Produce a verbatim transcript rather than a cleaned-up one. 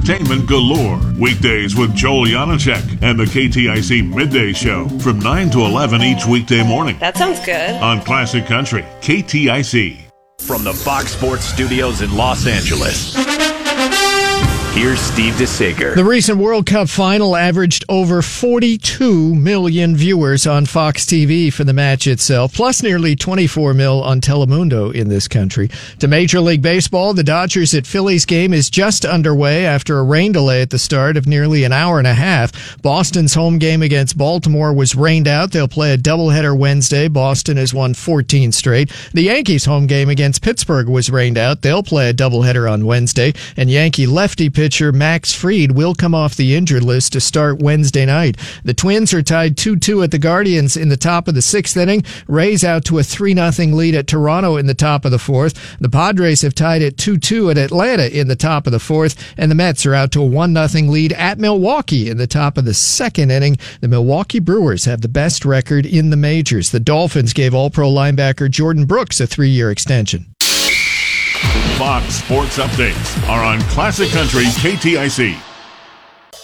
entertainment galore. Weekdays with Joel Janacek and the K T I C Midday Show from nine to eleven each weekday morning. That sounds good. On Classic Country, K T I C. From the Fox Sports Studios in Los Angeles, here's Steve DeSager. The recent World Cup final averaged over forty-two million viewers on Fox T V for the match itself, plus nearly twenty-four mil on Telemundo in this country. To Major League Baseball, the Dodgers at Phillies game is just underway after a rain delay at the start of nearly an hour and a half. Boston's home game against Baltimore was rained out. They'll play a doubleheader Wednesday. Boston has won fourteen straight. The Yankees' home game against Pittsburgh was rained out. They'll play a doubleheader on Wednesday. And Yankee lefty pitcher Pitcher Max Fried will come off the injured list to start Wednesday night. The Twins are tied two two at the Guardians in the top of the sixth inning. Rays out to a three nothing lead at Toronto in the top of the fourth. The Padres have tied at two two at Atlanta in the top of the fourth. And the Mets are out to a one nothing lead at Milwaukee in the top of the second inning. The Milwaukee Brewers have the best record in the majors. The Dolphins gave All-Pro linebacker Jordan Brooks a three-year extension. Fox Sports Updates are on Classic Country K T I C.